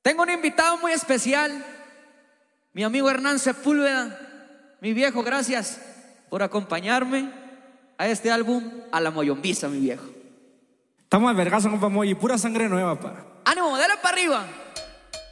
Tengo un invitado muy especial, mi amigo Hernán Sepúlveda. Mi viejo, gracias por acompañarme a este álbum A la Moyombiza, mi viejo. Estamos al vergazo, compa Moy, pura sangre nueva, pa. ¡Ánimo, dale para arriba!